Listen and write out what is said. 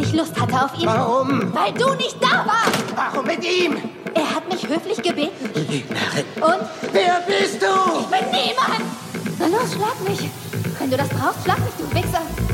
weil ich Lust hatte auf ihn. Warum? Weil du nicht da warst. Warum mit ihm? Er hat mich höflich gebeten. Lügnerin. Und? Wer bist du? Ich bin niemand. Na los, schlag mich. Wenn du das brauchst, schlag mich, du Wichser.